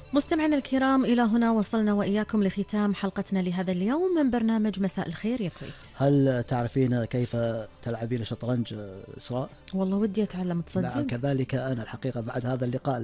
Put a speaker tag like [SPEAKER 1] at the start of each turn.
[SPEAKER 1] مستمعينا الكرام، إلى هنا وصلنا وإياكم لختام حلقتنا لهذا اليوم من برنامج مساء الخير يا كويت.
[SPEAKER 2] هل تعرفين كيف تلعبين الشطرنج إسراء؟
[SPEAKER 1] والله ودي أتعلم، تصدق؟
[SPEAKER 2] نعم كذلك أنا الحقيقة بعد هذا اللقاء